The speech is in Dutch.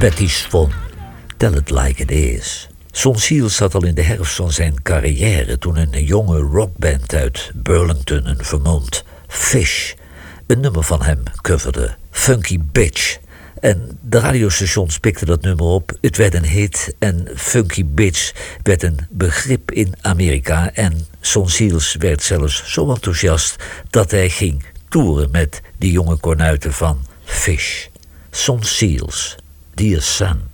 Betty Swan, Tell It Like It Is. Son Seals zat al in de herfst van zijn carrière toen een jonge rockband uit Burlington in Vermont, Fish, een nummer van hem coverde, Funky Bitch. En de radiostations pikten dat nummer op, het werd een hit en Funky Bitch werd een begrip in Amerika. En Son Seals werd zelfs zo enthousiast dat hij ging toeren met die jonge kornuiten van Fish. Son Seals, Dear Son.